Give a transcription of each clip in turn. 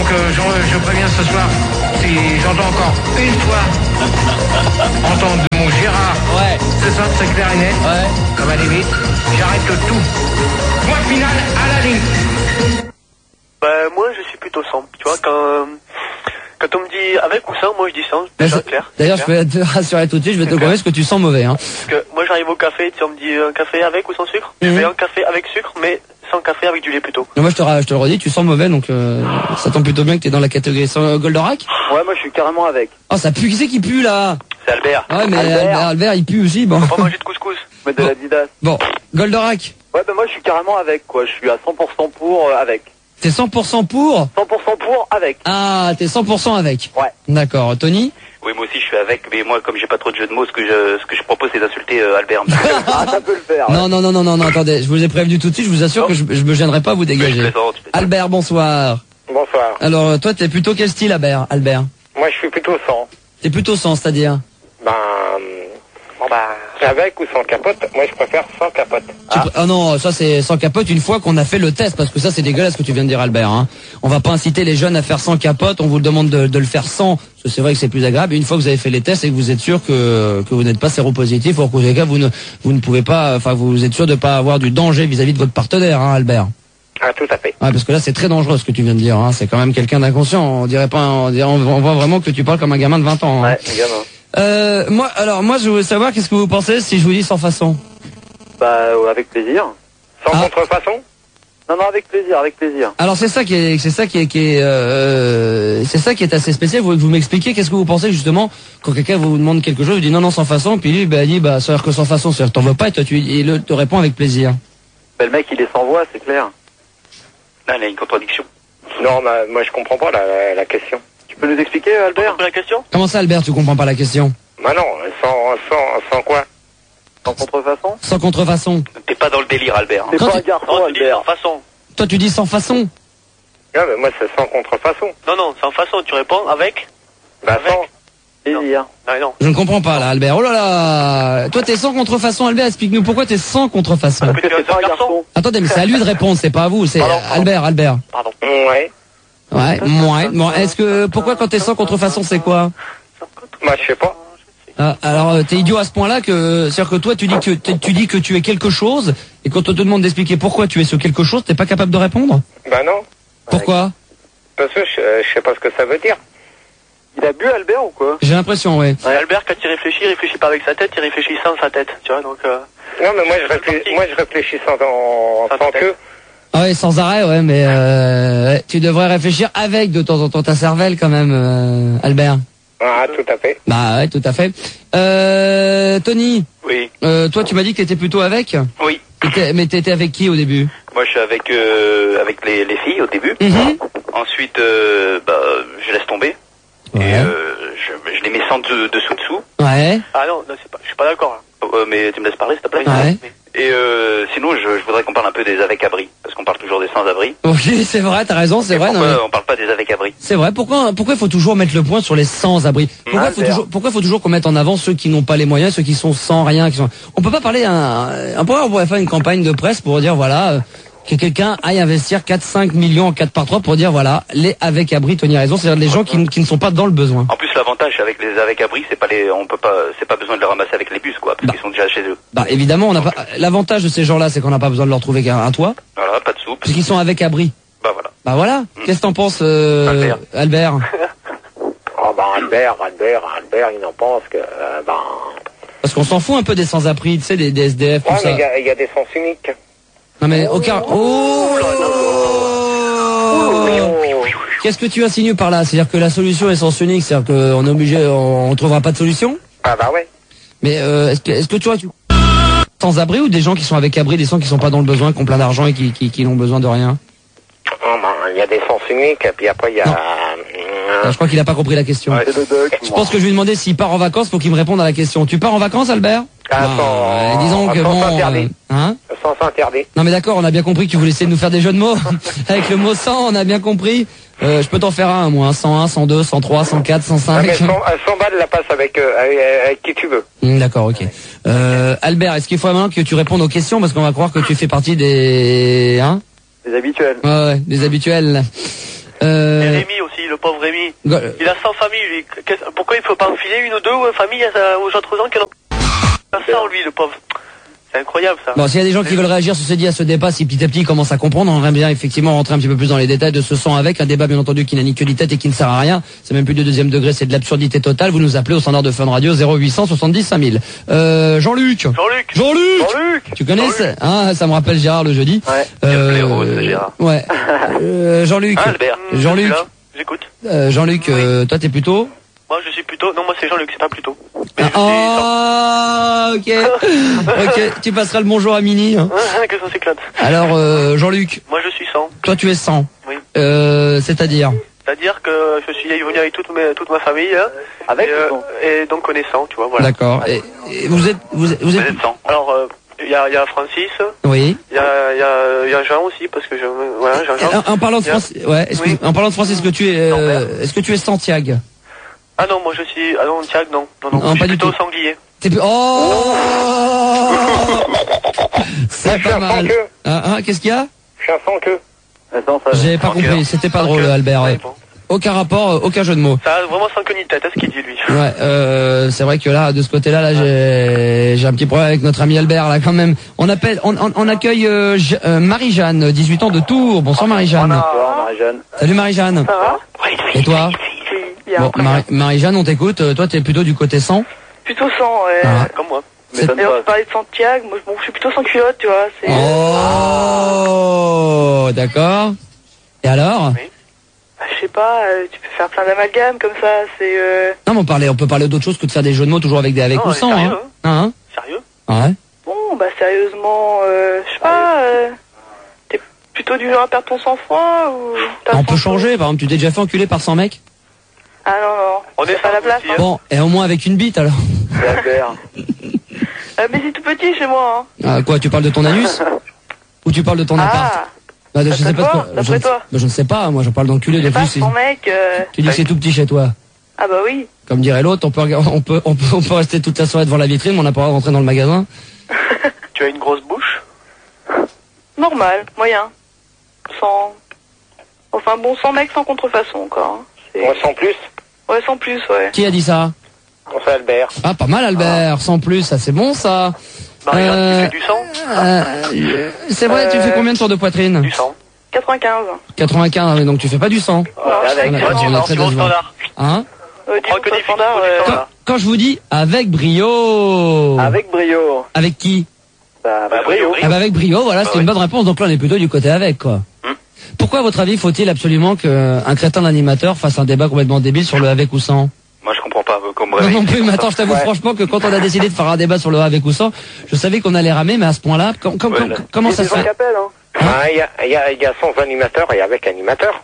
Donc je préviens ce soir, si j'entends encore une fois entendre de mon Gérard, Ouais. c'est ça, c'est clair et net, Ouais. ça va aller vite, j'arrête le tout. Point final à la ligne. Bah, moi, je suis plutôt sans. Tu vois, quand on me dit avec ou sans, moi, je dis sans. Déjà, clair. D'ailleurs, je vais te rassurer tout de suite, je vais te confirmer ce que tu sens mauvais. Hein. Parce que moi, j'arrive au café, tu sais, on me dit un café avec ou sans sucre. Je fais un café avec sucre, mais sans café avec du lait plutôt. Mais moi, je te le redis, tu sens mauvais, donc ça tombe plutôt bien que t'es dans la catégorie Goldorak. Ouais, moi je suis carrément avec. Oh, ça pue, qui c'est qui pue là? C'est Albert. Ouais, mais Albert, il pue aussi, bon. Faut pas manger de couscous. Mais de la Didas. Bon, Goldorak, Ouais, bah moi je suis carrément avec, quoi. Je suis à 100% pour avec. t'es 100% pour? 100% pour avec. Ah, t'es 100% avec. Ouais. D'accord, Tony? Oui, moi aussi, je suis avec, mais moi, comme j'ai pas trop de jeu de mots, ce que je propose, c'est d'insulter Albert. Ah, ça peut le faire. Ouais. Non, attendez, je vous ai prévenu tout de suite, je vous assure que je me gênerai pas à vous dégager. Albert, bonsoir. Bonsoir. Alors, toi, t'es plutôt quel style, Albert? Moi, je suis plutôt sans. T'es plutôt sans, c'est-à-dire? Avec ou sans capote, moi je préfère sans capote. Ah non, ça c'est sans capote une fois qu'on a fait le test, parce que ça c'est dégueulasse ce que tu viens de dire, Albert. Hein. On va pas inciter les jeunes à faire sans capote, on vous le demande de le faire sans, parce que c'est vrai que c'est plus agréable. Et une fois que vous avez fait les tests et que vous êtes sûr que vous n'êtes pas séropositif, ou en tous les cas vous ne pouvez pas, enfin vous êtes sûr de pas avoir du danger vis-à-vis de votre partenaire, hein, Albert. Ah, tout à fait. Ouais, parce que là c'est très dangereux ce que tu viens de dire. Hein. C'est quand même quelqu'un d'inconscient. On voit vraiment que tu parles comme un gamin de 20 ans. Hein. Ouais, gamin. Moi je voulais savoir qu'est-ce que vous pensez si je vous dis sans façon. Bah, avec plaisir. Sans Ah. contrefaçon. Non, avec plaisir, avec plaisir. Alors c'est ça qui est assez spécial. Vous m'expliquez qu'est-ce que vous pensez justement quand quelqu'un vous demande quelque chose, vous dit non sans façon, puis lui il dit ça veut dire que sans façon, c'est-à-dire que t'en veux pas et toi il te répond avec plaisir. Bah, le mec, il est sans voix, c'est clair. Là, il y a une contradiction. Non, moi je comprends pas la question. Tu peux nous expliquer, Albert? La question? Comment ça Albert, tu comprends pas la question? Bah non, sans quoi? Sans contrefaçon? Sans contrefaçon. T'es pas dans le délire, Albert. T'es Quand pas tu- un garçon, Non, tu dis Albert. sans façon. Toi tu dis sans façon. Non, mais moi c'est sans contrefaçon. Non, sans façon, tu réponds avec? Bah Avec. sans. Plaisir. Non. Je ne comprends pas là Albert. Oh là là. Toi t'es sans contrefaçon Albert, explique-nous pourquoi t'es sans contrefaçon. Parce que tu es C'est pas un un garçon. garçon. Attendez mais c'est à lui de répondre, c'est pas à vous, c'est Pardon. Albert. Pardon. Ouais. Ouais. Bon, pourquoi quand t'es sans contrefaçon c'est quoi? Bah je sais pas. Ah, alors t'es idiot à ce point-là que c'est-à-dire que toi tu dis que tu es quelque chose et quand on te demande d'expliquer pourquoi tu es ce quelque chose, t'es pas capable de répondre? Bah non. Pourquoi? Parce que je sais pas ce que ça veut dire. Il a bu, Albert, ou quoi? J'ai l'impression, ouais. Albert, quand il réfléchit pas avec sa tête, il réfléchit sans sa tête. Tu vois, donc. Non, mais moi je réfléchis sans queue. Ah ouais, sans arrêt, ouais, mais ouais, tu devrais réfléchir avec de temps en temps ta cervelle quand même, Albert. Ah, tout à fait. Bah ouais, tout à fait. Tony, Oui. toi tu m'as dit que t'étais plutôt avec. Oui. Mais t'étais avec qui au début? Moi, je suis avec les filles au début. Mhm. Ensuite, je laisse tomber. Ouais. Et je les mets sans dessous. Ouais. Ah non, je suis pas d'accord. Mais tu me laisses parler, s'il te plaît. Ouais. Et sinon, je voudrais qu'on parle un peu des avec-abri, parce qu'on parle toujours des sans-abri. Oui, c'est vrai, t'as raison, c'est Et vrai. pourquoi non, mais- on parle pas des avec-abri? C'est vrai. Pourquoi il faut toujours mettre le point sur les sans-abri? Pourquoi il faut toujours qu'on mette en avant ceux qui n'ont pas les moyens, ceux qui sont sans rien, On peut pas parler on pourrait faire une campagne de presse pour dire voilà que quelqu'un aille investir 4-5 millions en 4 par 3 pour dire voilà les avec-abri, Tony a raison, c'est-à-dire les gens qui ne sont pas dans le besoin. En plus, l'avantage avec les avec-abri, c'est pas besoin de les ramasser avec les bus, quoi, parce qu'ils sont déjà chez eux. Bah évidemment, on n'a pas l'avantage de ces gens-là, c'est qu'on n'a pas besoin de leur trouver un toit, Voilà, pas de soupe. parce qu'ils sont avec abri. Bah voilà. Bah voilà. Qu'est-ce que t'en penses, Albert? Oh bah Albert, il en pense que Parce qu'on s'en fout un peu des sans-abri, tu sais, des SDF, tout ouais, ça. mais il y a des sens uniques. Non mais aucun. Oh. Qu'est-ce que tu insinues par là? C'est-à-dire que la solution est sens unique, c'est-à-dire qu'on est obligé, on trouvera pas de solution? Ah bah ouais. Mais est-ce que tu vois sans abri ou des gens qui sont avec abri, des gens qui sont pas dans le besoin, qui ont plein d'argent et qui n'ont besoin de rien? Oh, bah, il y a des sens uniques, et puis après il y a... Non. Je crois qu'il a pas compris la question. C'est le doc. Je pense que je vais lui demander s'il part en vacances pour qu'il me réponde à la question. Tu pars en vacances, Albert? Disons que bon, hein? Sans interdit. Non mais d'accord, on a bien compris que tu voulais essayer de nous faire des jeux de mots. Avec le mot 100, on a bien compris. Je peux t'en faire un, moi. 101, 102, 103, 104, 105. Ouais, mais 100 balles la passe avec qui tu veux. D'accord, ok. Albert, est-ce qu'il faut maintenant que tu répondes aux questions parce qu'on va croire que tu fais partie des... Hein? Les habituels. Ouais, des habituels. Et Rémi aussi, le pauvre Rémi. Il a 100 familles, lui. Pourquoi il faut pas enfiler une ou deux familles aux autres gens qui en ont 100, lui, le pauvre? C'est incroyable, ça. Bon, s'il y a des gens qui veulent réagir sur ce dit à ce débat, si petit à petit ils commencent à comprendre, on aimerait bien effectivement rentrer un petit peu plus dans les détails de ce sang avec, un débat bien entendu qui n'a ni queue ni tête et qui ne sert à rien. C'est même plus de deuxième degré, c'est de l'absurdité totale. Vous nous appelez au standard de Fun Radio 0800 70 5000. Jean-Luc. Tu connais ça, ça me rappelle Gérard le jeudi. Ouais. Gérard. Ouais. Jean-Luc. Albert. Jean-Luc. J'écoute. Jean-Luc, toi t'es plutôt Moi, je suis plutôt... Non, moi, c'est Jean-Luc, c'est pas plutôt. Mais ok. Ok, tu passeras le bonjour à Mini. Hein. Que ça s'éclate. Alors, Jean-Luc. Moi, je suis 100. Toi, tu es 100. Oui. C'est-à-dire C'est-à-dire que je suis venu avec toute ma famille. Hein, Avec et donc, on est 100, tu vois, voilà. D'accord. Et vous êtes 100. Alors, il y a Francis. Oui. Il y a Jean aussi, parce que voilà, Jean. En parlant de Francis, ouais, Oui. en parlant de Francis, est-ce que tu es Santiago? Ah non, moi je suis... Ah non, Thiago, non. Non, pas je suis du plutôt tout. sanglier. Oh c'est pas mal. Qu'est-ce qu'il y a? Je suis un sans queue. J'ai pas compris, c'était pas drôle, Albert. Ouais, bon. Aucun rapport, aucun jeu de mots. Ça a vraiment sans queue ni tête, ce qu'il dit, lui. Ouais, c'est vrai que là, de ce côté-là, là, j'ai un petit problème avec notre ami Albert, là, quand même. On accueille Marie-Jeanne, 18 ans de Tours. Bonsoir, Marie-Jeanne. Bonsoir, Marie-Jeanne. Salut, Marie-Jeanne. Ça va? Et toi? Bon, Marie-Jeanne, on t'écoute. Toi, t'es plutôt du côté 100. Plutôt sans, ouais. Ah. Comme moi. D'ailleurs, tu parlais de Santiago, moi je suis plutôt sans culotte, tu vois. Oh, d'accord. Et alors? Oui. Je sais pas, tu peux faire plein d'amalgames comme ça, c'est... Non, mais on peut parler d'autre chose que de faire des jeux de mots toujours avec Non, ou sans, sérieux, hein. Sérieux? Ouais. Bon, bah sérieusement, je sais pas, t'es plutôt du genre à perdre ton sang-froid ou... On peut changer, par exemple, tu t'es déjà fait enculer par 100 mecs? Ah non, On est pas la place. aussi, hein. Bon, et au moins avec une bite, alors. Albert. Mais c'est tout petit chez moi, hein. Ah, quoi, tu parles de ton anus? Ou tu parles de ton appart? Ah, Je sais pas toi, d'après toi. Je ne sais pas, moi je parle d'enculé je sais depuis. pas, ton mec... Tu dis que c'est tout petit chez toi. Ah bah oui. Comme dirait l'autre, on peut rester toute la soirée devant la vitrine, mais on n'a pas le droit de rentrer dans le magasin. Tu as une grosse bouche? Normal, moyen. Sans... Enfin bon, sans mec, sans contrefaçon encore. Hein. Moi, sans plus. Ouais, sans plus, ouais. Qui a dit ça? On fait Albert. Ah, pas mal Albert, sans plus, ça c'est bon ça. Marie-Jeanne, tu fais du sang? C'est vrai, tu fais combien de tours de poitrine? Du sang. 95. 95, mais donc tu fais pas du sang. Avec. on est Non, très tu vas au décevant. standard. Hein? Prends que des standard, filles, Quand je vous dis avec brio. Avec brio. Avec qui? Bah, brio. Ah bah avec brio, voilà, c'est ouais. une bonne réponse, donc là on est plutôt du côté avec quoi. Pourquoi à votre avis faut-il absolument qu'un crétin d'animateur fasse un débat complètement débile sur le avec ou sans? Moi, je comprends pas comme Non, non plus, mais attends, je t'avoue franchement que quand on a décidé de faire un débat sur le avec ou sans, je savais qu'on allait ramer, mais à ce point-là, comment ça se fait? Il y a sans animateur et avec animateur.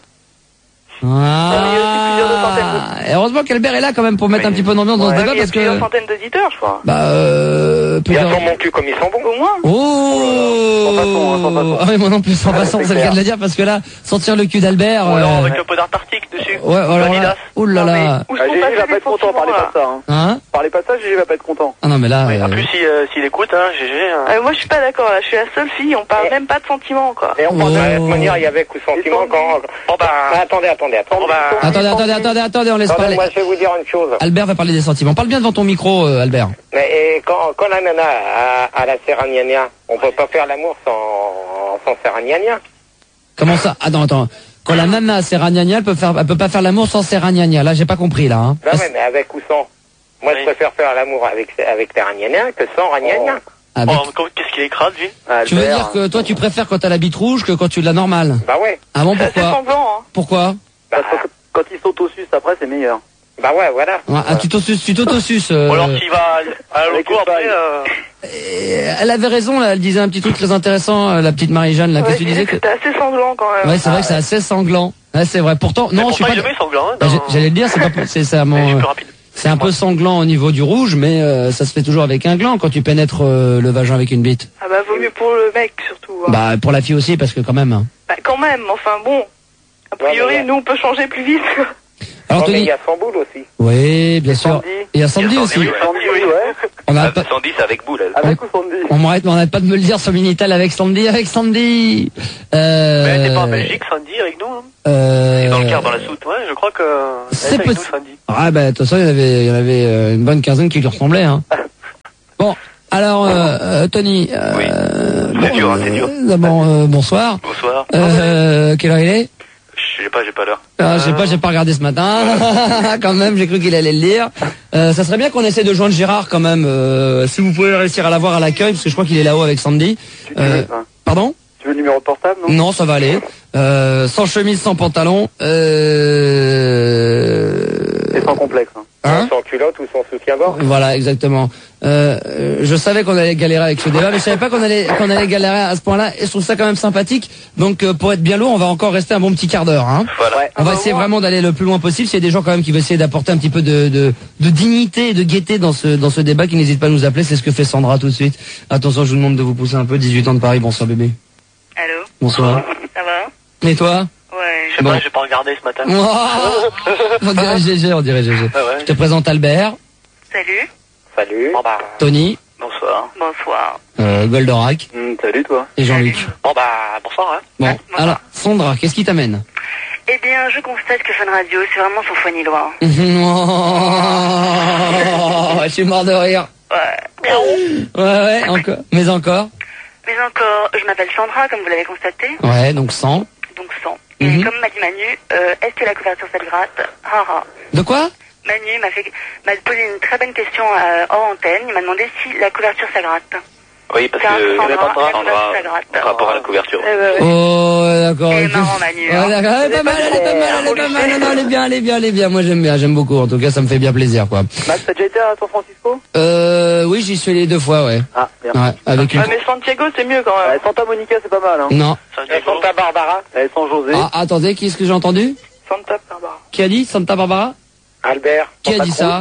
Et heureusement qu'Albert est là quand même pour mettre un petit peu d'ambiance dans ce débat Il y a parce que... plusieurs centaines d'auditeurs, je crois. Il y a sans mon cul comme ils sont bons. Au moins. Oh, Sans façon, hein, sans façon. Ah oui, moi non plus, sans façon, c'est le cas de le dire, parce que là, sentir le cul d'Albert... Ou alors avec un peu d'Antarctique dessus. Ouais, alors Vanilas. là... Ouh là là... Où sont Gégé passés va les pas être content, sentiments, parlez pas là de ça. Hein. Hein? Parlez pas de ça, Gégé va pas être content. Ah non, mais là... En plus, s'il écoute, hein, GG... Moi, je suis pas d'accord, là. Je suis la seule fille, on parle même pas de sentiments, quoi. Et on pense de la même manière, il y avait coup sentiment quand... Attendez. Attendez, on laisse parler. Moi, je vais vous dire une chose. Albert va parler des sentiments. Parle bien devant ton micro, Albert. Mais quand la nana a la serragnagna, on peut pas faire l'amour sans serragnagna. Comment ça? Attends. Quand la nana serragnagna, elle peut pas faire l'amour sans serragnagna. Là, j'ai pas compris, là. Hein. Bah ouais, mais avec ou sans. Moi, je préfère faire l'amour avec serragnagna que sans ragnagna. Avec... qu'est-ce qu'il écrase, lui? Tu veux dire que toi, tu préfères quand t'as la bite rouge que quand tu l'as normale? Bah ouais. Ah bon, C'est pourquoi? semblant, hein. Pourquoi? Bah, Quand ils s'autosucent après, c'est meilleur. bah ouais, voilà. Ah, tu t'autosuces. Ou alors s'il va à l'auto après... Elle avait raison, là. Elle disait un petit truc très intéressant, la petite Marie-Jeanne, là, que Ouais, tu je disais disais que c'était assez sanglant, quand même. Ouais, c'est vrai que c'est assez sanglant. Ouais, c'est vrai. Pourtant, non, je suis pas... il est sanglant, hein, Bah, j'allais le dire, c'est pas... C'est ça, Mais je suis mon... plus rapide. C'est un peu sanglant au niveau du rouge, mais ça se fait toujours avec un gland quand tu pénètres le vagin avec une bite. Ah bah, vaut mieux pour le mec, surtout. Hein. Bah, pour la fille aussi, parce que quand même... Bah, quand même, enfin bon. A priori, mais nous, on peut changer plus vite. Alors, Non, mais il Tony... y a sans boule aussi. Oui, bien sûr. Sandy. Et il y a Sandy aussi. oui. On n'arrête pas... Sandy, c'est avec boule. Avec ou Sandy? On n'arrête pas de me le dire sur Minitel avec Sandy. Mais elle était pas en Belgique, Sandy, avec nous, hein? Dans le quart, dans la soute, ouais, je crois que... C'est possible. Ah bah de toute façon, il y en avait une bonne quinzaine qui lui ressemblaient. Hein. Bon, alors Tony... oui, c'est dur, c'est dur. D'abord, bonsoir. Bonsoir. Quelle heure il est? J'ai pas l'heure. Ah, j'ai pas regardé ce matin. Quand même, j'ai cru qu'il allait le lire. Ça serait bien qu'on essaie de joindre Gérard quand même. Si vous pouvez réussir à l'avoir à l'accueil, parce que je crois qu'il est là-haut avec Sandy. Pardon? Tu veux le numéro de portable, non? Non, ça va aller. Sans chemise, sans pantalon. Et sans complexe. Hein? Sans culotte ou sans soutien-gorge. Voilà, exactement. Je savais qu'on allait galérer avec ce débat, mais je savais pas qu'on allait galérer à ce point-là. Et je trouve ça quand même sympathique. Donc, pour être bien lourd, on va encore rester un bon petit quart d'heure. Hein. Voilà. On va essayer vraiment d'aller le plus loin possible. S'il y a des gens quand même qui veulent essayer d'apporter un petit peu de dignité et de gaieté dans ce débat, qui n'hésitent pas à nous appeler. C'est ce que fait Sandra tout de suite. Attention, je vous demande de vous pousser un peu. 18 ans de Paris. Bonsoir bébé. Allô? Bonsoir. Ça va? Et toi? Ouais. Je sais pas, j'ai pas regardé ce matin. On dirait GG, on dirait GG. Ah ouais. Je te présente Albert, Salut. Salut. Bon bah, Tony, bonsoir. Bonsoir. Goldorak Salut, toi. et Jean-Luc. Bon bah, bonsoir, hein. Bon, alors, Sandra, qu'est-ce qui t'amène? Eh bien, je constate que Fun Radio, c'est vraiment son foie-ni-loin. Oh, je suis mort de rire. Ouais. Ouais, encore. Mais encore. Mais encore, je m'appelle Sandra, comme vous l'avez constaté. Ouais, donc 100. Donc 100. Et comme m'a dit Manu, est-ce que la couverture ça le gratte? Haha. De quoi? Manu m'a posé une très bonne question hors antenne. Il m'a demandé si la couverture ça gratte. Oui, parce Car que Sandra, la couverture ça Sandra, gratte. par rapport à la couverture. Oh, d'accord. Elle est marrant, Manu. Ouais, d'accord. Elle est pas mal, elle est pas mal, elle est pas mal. Non, non, elle est bien. Moi, j'aime beaucoup. En tout cas, ça me fait bien plaisir, quoi. Max, t'as déjà été à San Francisco? Oui, j'y suis allé 2 fois, ouais. Ah, bien. Ouais, avec une... Ah, mais Santiago, c'est mieux quand même. Santa Monica, c'est pas mal, hein. Non. Et Santa Barbara. Et San José. Ah, attendez, qu'est-ce que j'ai entendu? Santa Barbara. Qui a dit Santa Barbara? Albert. Qui a dit ça?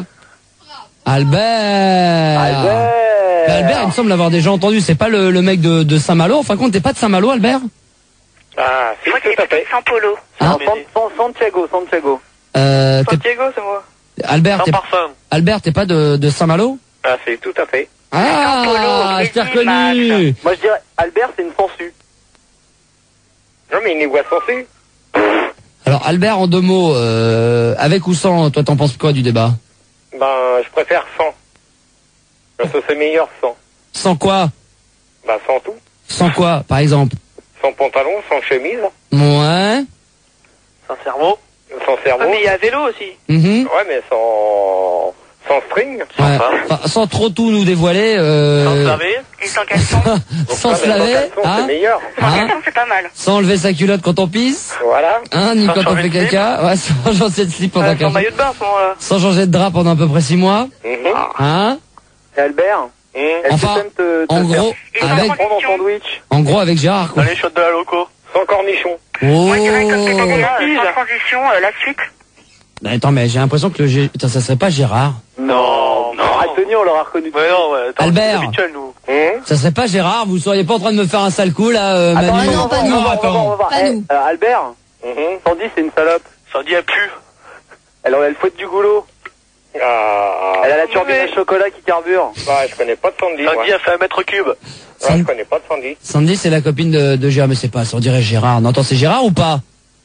Albert. Mais Albert, il me semble l'avoir déjà entendu. C'est pas le mec de Saint-Malo. En fin de compte, t'es pas de Saint-Malo, Albert? Ah, Je crois qu'il est peut-être Saint-Polo. Ah. Santiago. Santiago, c'est moi. Albert, Sans parfum. Albert, t'es pas de Saint-Malo? Ah, c'est tout à fait. Ah, Saint-Polo, je t'ai Max. reconnu. Moi, je dirais, Albert, c'est une sangsue. Non, mais il n'y voit sans su. Alors, Albert, en 2 mots, avec ou sans, toi, t'en penses quoi du débat? Ben, je préfère sans. Parce que c'est meilleur sans. Sans quoi? Ben, sans tout. Sans quoi, par exemple? Sans pantalon, sans chemise, Ouais. Sans cerveau. sans cerveau. Ah, mais il y a vélo aussi. Mhm. Ouais, mais sans string. Ouais. Enfin, sans trop tout nous dévoiler. Sans se laver. Et sans caleçon. Sans Ah, se mais sans laver, caleçon, hein, c'est meilleur. Sans Hein caleçon, c'est pas mal. sans enlever sa culotte quand on pisse, Voilà. hein, ni Sans quand on changer fait de slip. caca, ouais, sans changer de slip pendant Sans 15 maillot de bain à ce moment-là. sans changer de drap pendant à peu près 6 mois, Mhm. hein. Et Albert, est-ce Enfin, que t'aimes te en faire gros, Et sans avec, prendre en transition. sandwich? avec Gérard, quoi. Allez, shot de la loco. Sans cornichon. Oh. Moi, je dirais, comme t'étais déjà sans transition, la suite. Bah, attends, mais j'ai l'impression que Putain, ça serait pas Gérard. Non. Ah, Tony, on l'aura reconnu. Ouais, non, ouais. Attends, Albert. c'est habituel, nous. Ça serait pas Gérard, vous seriez pas en train de me faire un sale coup, là, Attends, Manu? non, pas nous. on va attends. voir. Pas nous. Albert, Mhm. Sandy, c'est une salope. Ça dit, elle pue. Elle fouette du goulot. Ah. Elle a la turbine à chocolat qui carbure. Ouais, je connais pas de Sandy. Ça moi. dit, elle fait 1 mètre cube. Ouais, je connais pas de Sandy. Sandy, c'est la copine de Gérard, mais c'est pas, on dirait Gérard. Non, attends, c'est Gérard ou pas?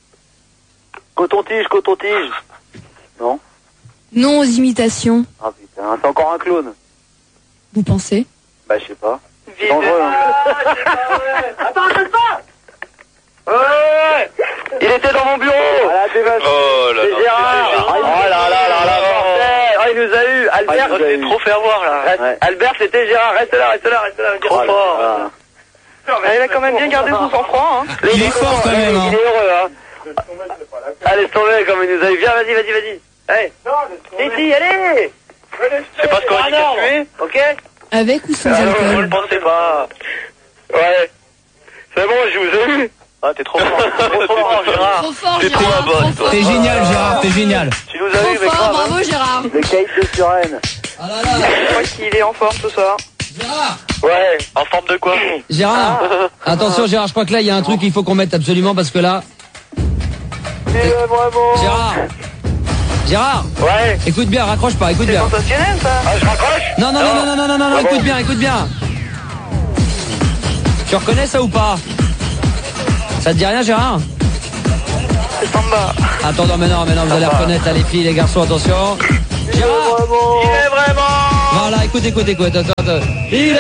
Coton-tige. Non? Non aux imitations, Ah putain, c'est encore un clone. vous pensez? Bah, je sais pas. Vive. Dangereux, hein. Attends, arrête pas. Ouais. Il était dans mon bureau. Voilà, Oh là là. c'est Gérard. Oh là là, bordel. Oh, il nous a eu. Albert, Ah, c'est trop faire voir, là. Ouais. Albert, c'était Gérard. Reste là. Trop fort. Elle a quand même bien gardé son sang-froid, hein. Il est fort, quand même, hein. Il est heureux, hein. Allez, tomber comme il nous a eu. Viens, vas-y. Hey. Si, allez. C'est pas ce qu'on a dit qu'à tuer. Ok? Avec ou sans Je alcool? le pensais pas. Ouais. C'est bon, je vous ai eu. Ah, t'es trop fort. Trop fort, Gérard. Trop fort, T'es trop Gérard, la bonne, trop toi. T'es génial, Gérard, t'es génial. Tu nous as Trop eu, mais fort, grave. bravo Gérard. Le caïd de Suresnes. Ah là là. Je crois qu'il est en forme ce soir. Gérard. Ouais. En forme de quoi? Gérard, attention Gérard, je crois que là il y a un truc qu'il faut qu'on mette absolument parce que là, Vraiment. Gérard, Ouais. écoute bien, raccroche pas, écoute C'est bien. sensationnel, ça. Ah, je raccroche? Non, écoute bien. Tu reconnais ça ou pas? Ça te dit rien Gérard? C'est samba. Attends, non, mais non, vous allez reconnaître, là, les filles, les garçons, attention. Gérard. Il est vraiment. Voilà, écoute, attends. Il